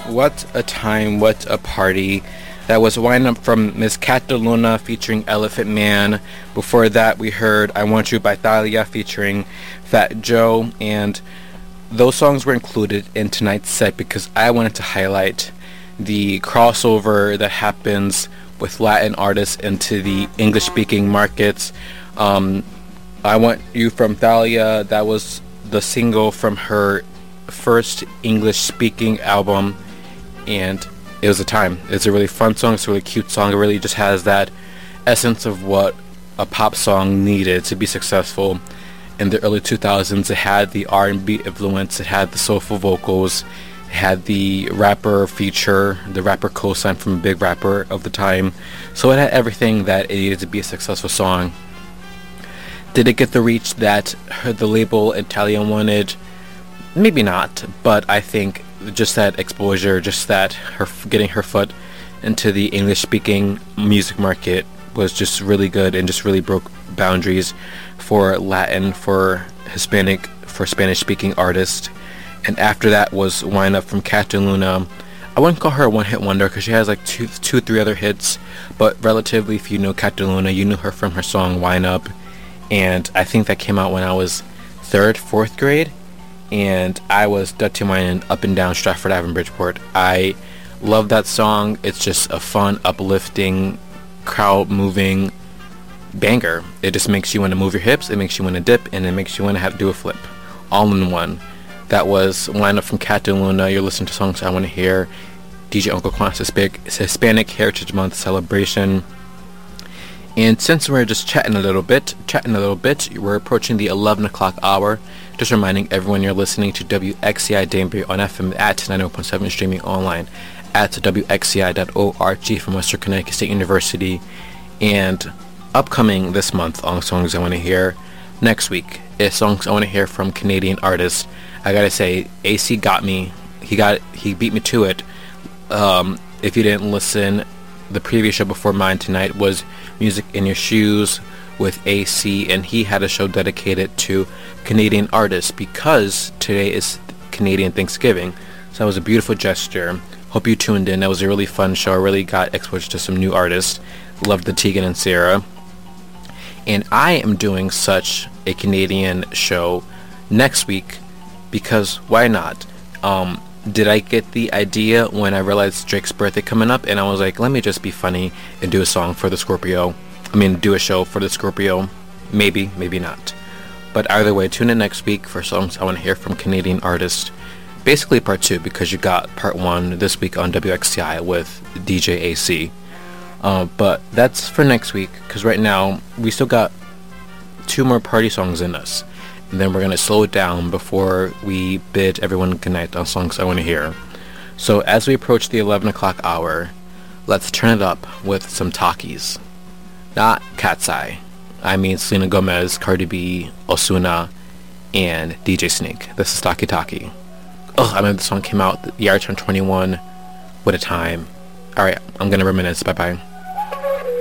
What a time, what a party. That was Wind Up from Miss Cataluna featuring Elephant Man. Before that, we heard I Want You by Thalia featuring Fat Joe. And those songs were included in tonight's set because I wanted to highlight the crossover that happens with Latin artists into the English-speaking markets. I Want You from Thalia, that was the single from her first English-speaking album, and it was a time. It's a really fun song. It's a really cute song. It really just has that essence of what a pop song needed to be successful in the early 2000s. It had the R&B influence. It had the soulful vocals. It had the rapper feature, the rapper co-sign from a big rapper of the time. So it had everything that it needed to be a successful song. Did it get the reach that the label Italia wanted? Maybe not, but I think just that exposure, just that her getting her foot into the English-speaking music market was just really good and just really broke boundaries for Latin, for Hispanic, for Spanish-speaking artists. And after that was Wind Up from Cataluna. I wouldn't call her a one-hit wonder because she has like two, three other hits, but relatively, if you know Cataluna, you knew her from her song Wind Up. And I think that came out when I was 3rd, 4th grade, and I was dirty mining up and down Stratford Ave in Bridgeport. I love that song. It's just a fun, uplifting, crowd-moving banger. It just makes you want to move your hips, it makes you want to dip, and it makes you want to have to do a flip, all in one. That was Wind Up from Cataluna. You're listening to Songs I Want to Hear, DJ Uncle Quan's Hispanic Heritage Month celebration. And since we're just chatting a little bit, we're approaching the 11 o'clock hour. Just reminding everyone you're listening to WXCI Danbury on FM at 90.7, streaming online at WXCI.org from Western Connecticut State University. And upcoming this month on Songs I Want to Hear, next week is Songs I Want to Hear from Canadian artists. I gotta say, AC got me. He beat me to it. If you didn't listen, the previous show before mine tonight was Music in Your Shoes with AC, and he had a show dedicated to Canadian artists because today is Canadian Thanksgiving. So that was a beautiful gesture. Hope you tuned in. That was a really fun show. I really got exposed to some new artists. Loved the Tegan and Sarah. And I am doing such a Canadian show next week because why not? Did I get the idea when I realized Drake's birthday coming up, and I was like, let me just be funny and do a song for the Scorpio. Do a show for the Scorpio. Maybe, maybe not. But either way, tune in next week for Songs I Want to Hear from Canadian artists. Basically part 2, because you got part 1 this week on WXCI with DJ AC. But that's for next week, because right now we still got 2 more party songs in us. And then we're going to slow it down before we bid everyone good night on Songs I Want to Hear. So as we approach the 11 o'clock hour, let's turn it up with some talkies. Not Cat's Eye. I mean Selena Gomez, Cardi B, Ozuna, and DJ Snake. This is Taki Taki. I remember the song came out the year I turned 21. What a time. Alright, I'm going to reminisce. Bye-bye.